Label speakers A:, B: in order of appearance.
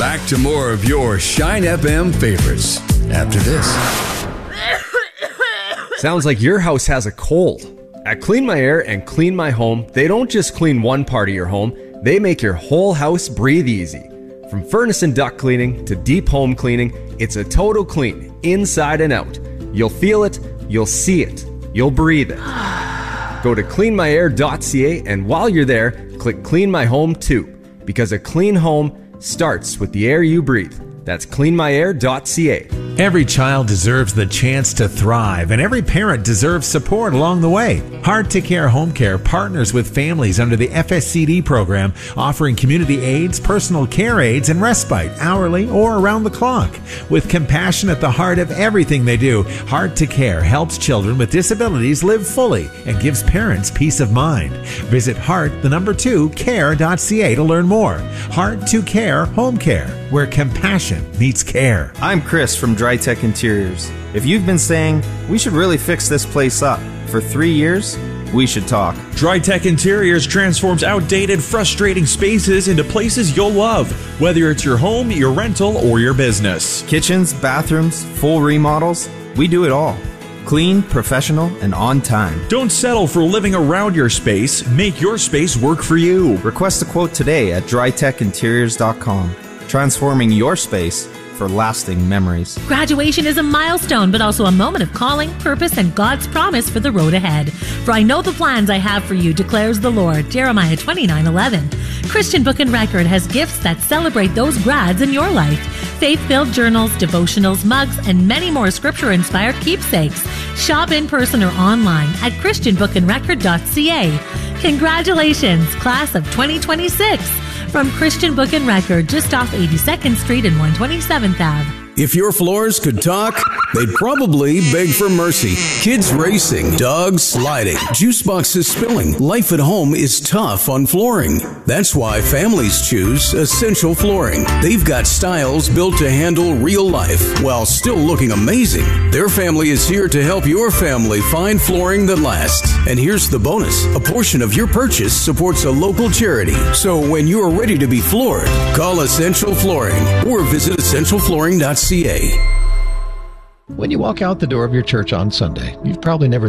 A: Back to more of your Shine FM favorites after this.
B: Sounds like your house has a cold. At Clean My Air and Clean My Home, they don't just clean one part of your home, they make your whole house breathe easy. From furnace and duct cleaning to deep home cleaning, it's a total clean, inside and out. You'll feel it, you'll see it, you'll breathe it. Go to cleanmyair.ca, and while you're there, click Clean My Home too, because a clean home starts with the air you breathe. That's cleanmyair.ca.
C: Every child deserves the chance to thrive, and every parent deserves support along the way. Hard to Care Home Care partners with families under the FSCD program, offering community aids, personal care aids, and respite, hourly or around the clock. With compassion at the heart of everything they do, Hard to Care helps children with disabilities live fully and gives parents peace of mind. Visit heart2care.ca to learn more. Hard to Care Home Care, where compassion meets care.
D: I'm Chris from DryTech Interiors. If you've been saying, we should really fix this place up for 3 years, we should talk.
E: DryTech Interiors transforms outdated, frustrating spaces into places you'll love, whether it's your home, your rental, or your business.
D: Kitchens, bathrooms, full remodels, we do it all. Clean, professional, and on time.
E: Don't settle for living around your space. Make your space work for you.
D: Request a quote today at drytechinteriors.com. Transforming your space for lasting memories.
F: Graduation is a milestone, but also a moment of calling, purpose, and God's promise for the road ahead. For I know the plans I have for you, declares the Lord. Jeremiah 29:11. Christian Book and Record has gifts that celebrate those grads in your life. Faith-filled journals, devotionals, mugs, and many more scripture-inspired keepsakes. Shop in person or online at christianbookandrecord.ca. Congratulations, class of 2026. From Christian Book and Record, just off 82nd Street and 127th Ave.
A: If your floors could talk, they'd probably beg for mercy. Kids racing, dogs sliding, juice boxes spilling. Life at home is tough on flooring. That's why families choose Essential Flooring. They've got styles built to handle real life while still looking amazing. Their family is here to help your family find flooring that lasts. And here's the bonus. A portion of your purchase supports a local charity. So when you're ready to be floored, call Essential Flooring or visit essentialflooring.ca.
G: When you walk out the door of your church on Sunday, you've probably never